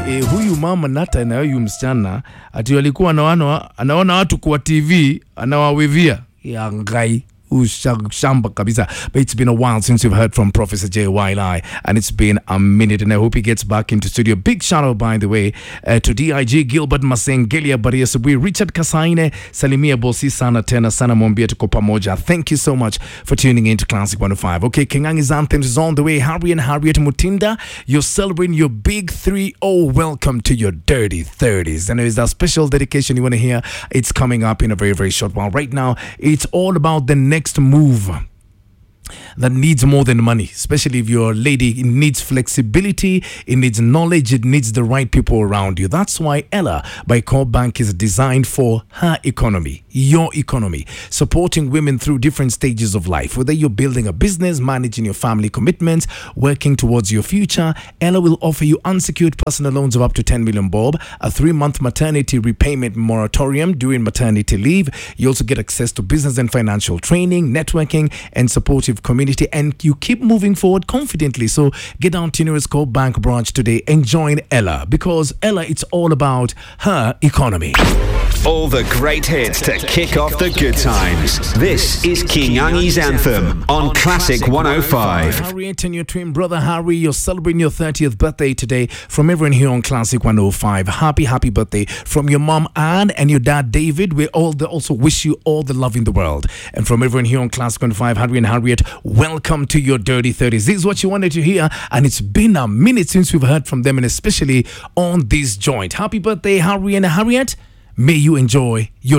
huyu mama Nata na huyu msichana ati walikuwa anaona watu kwa TV anawawivia ya ngai shamba kabisa. But it's been a while since we've heard from Professor JYLI, and it's been a minute, and I hope he gets back into studio. Big shout out, by the way, to DIG Gilbert Masengelia Baria Subui, Richard Kasaine, Salimia Bosi sana tena sana mwambia tuko pamoja. Thank you so much for tuning in to Classic 105. Okay, Kingangi's Anthems is on the way. Harry and Harriet Mutinda, you're celebrating your big 3-0. Welcome to your dirty 30s. And there's a special dedication you want to hear. It's coming up in a very, very short while. Right now, it's all about the next move that needs more than money, especially if you're a lady. It needs flexibility, it needs knowledge, it needs the right people around you. That's why Ella by Core Bank is designed for her economy, your economy, supporting women through different stages of life. Whether you're building a business, managing your family commitments, working towards your future, Ella will offer you unsecured personal loans of up to 10 million bob, a 3-month maternity repayment moratorium during maternity leave. You also get access to business and financial training, networking, and supportive community, and you keep moving forward confidently. So get down to your nearest Core Bank branch today and join Ella, because Ella, it's all about her economy. All the great hits to kick off the good times. This is Kingangi's Anthem on Classic 105. Harriet and your twin brother Harry, you're celebrating your 30th birthday today. From everyone here on Classic 105, happy birthday from your mom Anne and your dad David. We also wish you all the love in the world. And from everyone here on Classic 105, Harry and Harriet, welcome to your dirty 30s. This is what you wanted to hear, and it's been a minute since we've heard from them, and especially on this joint. Happy birthday, Harry and Harriet. May you enjoy your